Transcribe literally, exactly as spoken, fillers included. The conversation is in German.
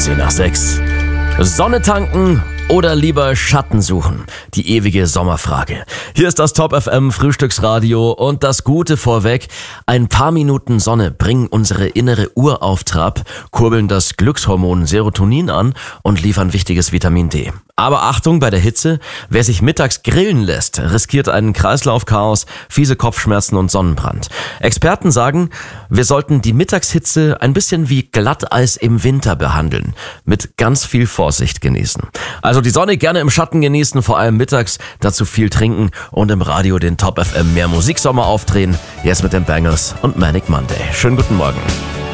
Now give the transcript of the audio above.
Fussi nach sechs. Sonne tanken oder lieber Schatten suchen? Die ewige Sommerfrage. Hier ist das Top F M Frühstücksradio und das Gute vorweg. Ein paar Minuten Sonne bringen unsere innere Uhr auf Trab, kurbeln das Glückshormon Serotonin an und liefern wichtiges Vitamin D. Aber Achtung bei der Hitze, wer sich mittags grillen lässt, riskiert einen Kreislaufchaos, fiese Kopfschmerzen und Sonnenbrand. Experten sagen, wir sollten die Mittagshitze ein bisschen wie Glatteis im Winter behandeln, mit ganz viel Vorsicht genießen. Also die Sonne gerne im Schatten genießen, vor allem mittags, dazu viel trinken und im Radio den Top F M mehr Musiksommer aufdrehen. Jetzt mit den Bangles und Manic Monday. Schönen guten Morgen.